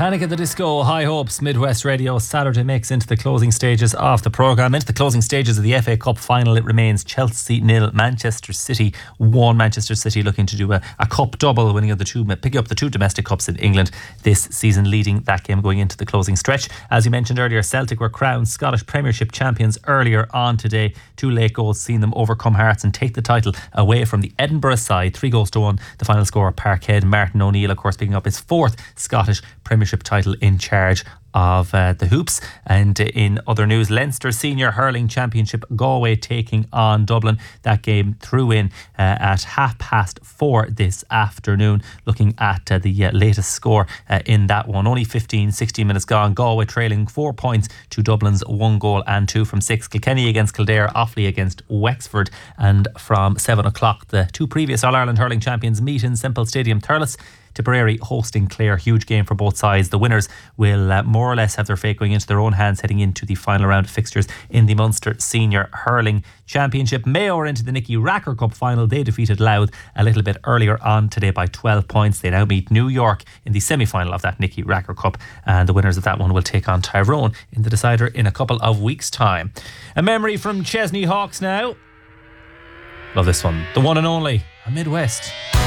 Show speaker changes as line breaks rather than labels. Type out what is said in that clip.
Panic at the Disco, High Hopes, Midwest Radio, Saturday Mix into the closing stages of the programme. Into the closing stages of the FA Cup final, it remains Chelsea 0, Manchester City 1. Manchester City looking to do a cup double, winning of the two, picking up the two domestic cups in England this season, leading that game going into the closing stretch. As you mentioned earlier, Celtic were crowned Scottish Premiership champions earlier on today. 2 late goals seen them overcome Hearts and take the title away from the Edinburgh side. 3-1. The final score, Parkhead. Martin O'Neill, of course, picking up his 4th Scottish Premiership title in charge of the Hoops. And in other news, Leinster Senior Hurling Championship, Galway taking on Dublin. That game threw in at 4:30 this afternoon. Looking at the latest score in that one, only 16 minutes gone. Galway trailing 4 points to Dublin's 1 goal and 2 from 6. Kilkenny against Kildare, Offaly against Wexford. And from 7 o'clock, the two previous All-Ireland hurling champions meet in Semple Stadium. Thurles Tipperary hosting Clare. Huge game for both sides. The winners will more or less have their fate going into their own hands heading into the final round of fixtures in the Munster Senior Hurling Championship. Mayo are into the Nicky Racker Cup final. They defeated Louth a little bit earlier on today by 12 points. They now meet New York in the semi-final of that Nicky Racker Cup, and the winners of that one will take on Tyrone in the decider in a couple of weeks' time. A memory from Chesney Hawkes now. Love this one. The one and only, a Midwest.